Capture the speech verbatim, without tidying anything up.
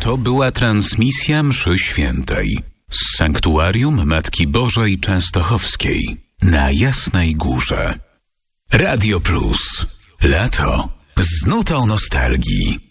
To była transmisja mszy świętej z sanktuarium Matki Bożej Częstochowskiej na Jasnej Górze. Radio Plus. Lato z nutą nostalgii.